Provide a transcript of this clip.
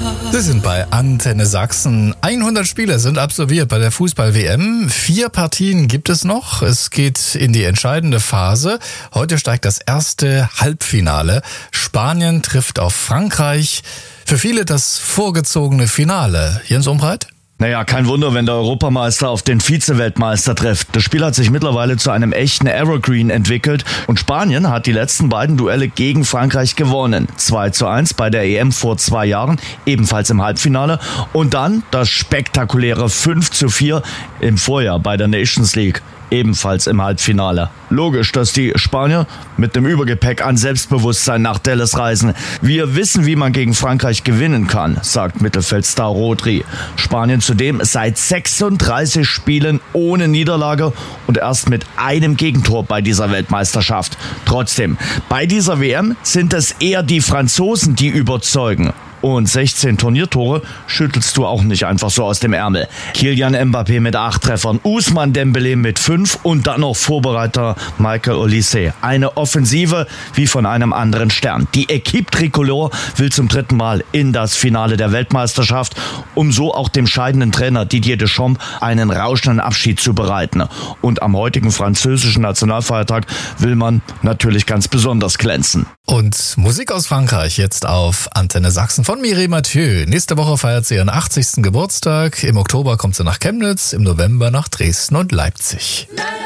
Sie sind bei Antenne Sachsen. 100 Spiele sind absolviert bei der Fußball-WM. 4 Partien gibt es noch. Es geht in die entscheidende Phase. Heute steigt das erste Halbfinale. Spanien trifft auf Frankreich. Für viele das vorgezogene Finale. Jens Umbreit? Naja, kein Wunder, wenn der Europameister auf den Vize-Weltmeister trifft. Das Spiel hat sich mittlerweile zu einem echten Evergreen entwickelt und Spanien hat die letzten beiden Duelle gegen Frankreich gewonnen. 2:1 bei der EM vor 2 Jahren, ebenfalls im Halbfinale, und dann das spektakuläre 5:4 im Vorjahr bei der Nations League. Ebenfalls im Halbfinale. Logisch, dass die Spanier mit dem Übergepäck an Selbstbewusstsein nach Dallas reisen. Wir wissen, wie man gegen Frankreich gewinnen kann, sagt Mittelfeldstar Rodri. Spanien zudem seit 36 Spielen ohne Niederlage und erst mit einem Gegentor bei dieser Weltmeisterschaft. Trotzdem, bei dieser WM sind es eher die Franzosen, die überzeugen. Und 16 Turniertore schüttelst du auch nicht einfach so aus dem Ärmel. Kylian Mbappé mit 8 Treffern, Ousmane Dembélé mit 5 und dann noch Vorbereiter Michael Olise. Eine Offensive wie von einem anderen Stern. Die Équipe Tricolore will zum 3. Mal in das Finale der Weltmeisterschaft, um so auch dem scheidenden Trainer Didier Deschamps einen rauschenden Abschied zu bereiten. Und am heutigen französischen Nationalfeiertag will man natürlich ganz besonders glänzen. Und Musik aus Frankreich jetzt auf Antenne Sachsen von Mireille Mathieu. Nächste Woche feiert sie ihren 80. Geburtstag. Im Oktober kommt sie nach Chemnitz, im November nach Dresden und Leipzig.